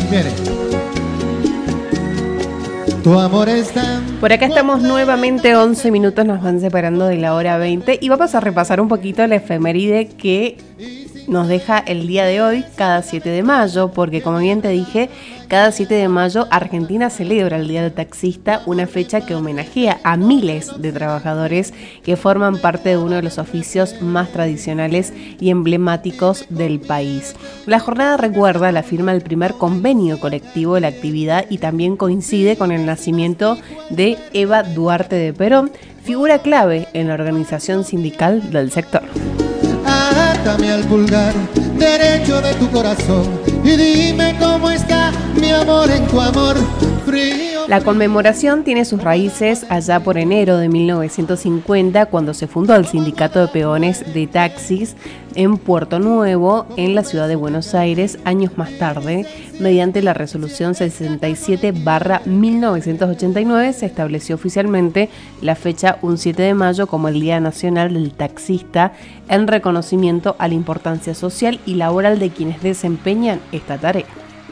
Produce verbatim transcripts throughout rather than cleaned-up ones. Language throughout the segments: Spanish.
Viene. Tu amor es tan... Por acá estamos nuevamente, once minutos nos van separando de la hora veinte y vamos a repasar un poquito la efeméride que nos deja el día de hoy, cada siete de mayo, porque como bien te dije, cada siete de mayo Argentina celebra el Día del Taxista, una fecha que homenajea a miles de trabajadores que forman parte de uno de los oficios más tradicionales y emblemáticos del país. La jornada recuerda la firma del primer convenio colectivo de la actividad y también coincide con el nacimiento de Eva Duarte de Perón, figura clave en la organización sindical del sector. Atame al pulgar derecho de tu corazón y dime cómo está mi amor en tu amor frío. La conmemoración tiene sus raíces allá por enero de mil novecientos cincuenta, cuando se fundó el Sindicato de Peones de Taxis en Puerto Nuevo, en la ciudad de Buenos Aires. Años más tarde, mediante la resolución sesenta y siete barra mil novecientos ochenta y nueve, se estableció oficialmente la fecha un siete de mayo como el Día Nacional del Taxista, en reconocimiento a la importancia social y laboral de quienes desempeñan esta tarea.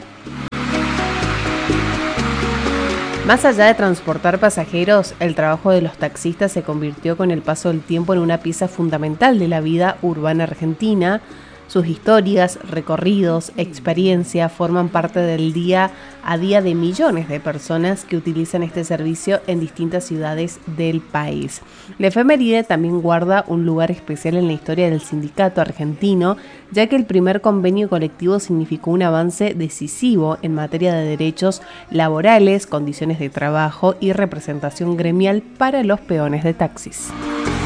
Más allá de transportar pasajeros, el trabajo de los taxistas se convirtió con el paso del tiempo en una pieza fundamental de la vida urbana argentina. Sus historias, recorridos, experiencia forman parte del día a día de millones de personas que utilizan este servicio en distintas ciudades del país. La efeméride también guarda un lugar especial en la historia del sindicato argentino, ya que el primer convenio colectivo significó un avance decisivo en materia de derechos laborales, condiciones de trabajo y representación gremial para los peones de taxis.